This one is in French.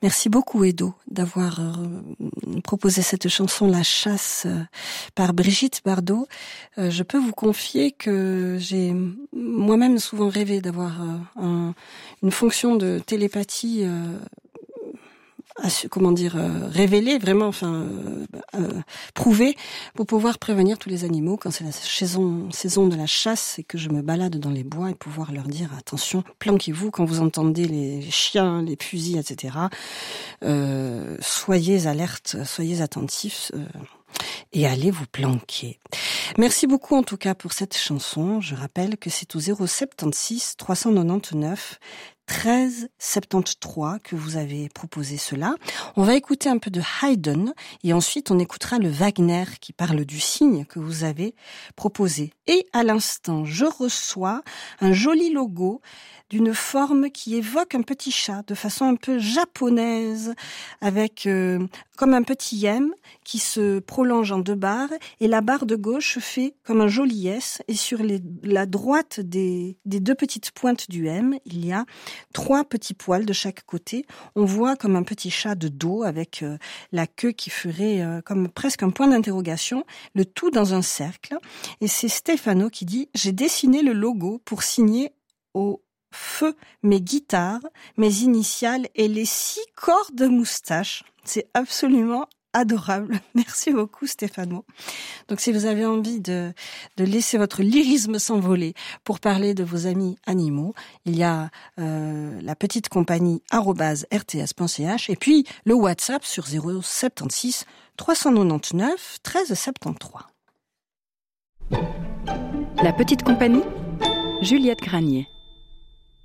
Merci beaucoup Edo d'avoir proposé cette chanson La Chasse par Brigitte Bardot. Je peux vous confier que j'ai moi-même souvent rêvé d'avoir une fonction de télépathie révélée, vraiment, prouvée, pour pouvoir prévenir tous les animaux quand c'est la saison de la chasse et que je me balade dans les bois et pouvoir leur dire attention, planquez-vous quand vous entendez les chiens, les fusils, etc. Soyez alertes, soyez attentifs et allez vous planquer. Merci beaucoup en tout cas pour cette chanson. Je rappelle que c'est au 076 399 13 73 que vous avez proposé cela. On va écouter un peu de Haydn et ensuite on écoutera le Wagner qui parle du cygne que vous avez proposé. Et à l'instant, je reçois un joli logo d'une forme qui évoque un petit chat de façon un peu japonaise avec comme un petit M qui se prolonge en 2 barres et la barre de gauche fait comme un joli S et sur la droite des 2 petites pointes du M, il y a 3 petits poils de chaque côté. On voit comme un petit chat de dos avec la queue qui ferait comme presque un point d'interrogation, le tout dans un cercle. Et c'est Stefano qui dit « J'ai dessiné le logo pour signer au feu mes guitares, mes initiales et les 6 cordes de moustache. » C'est absolument adorable. Merci beaucoup Stefano. Donc si vous avez envie de laisser votre lyrisme s'envoler pour parler de vos amis animaux, il y a la petite compagnie @rts.ch et puis le WhatsApp sur 076 399 13 73. La petite compagnie, Juliette Granier.